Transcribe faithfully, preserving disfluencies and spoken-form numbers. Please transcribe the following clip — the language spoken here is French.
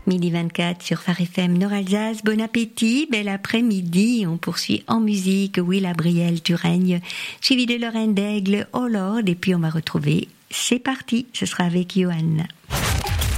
midi vingt-quatre sur Phare F M Nord-Alsace. Bon appétit, bel après-midi. On poursuit en musique Willa Brielle, Tu règnes, suivi de Lorraine Daigle, Oh Lord, et puis on va retrouver C'est parti, ce sera avec Johan.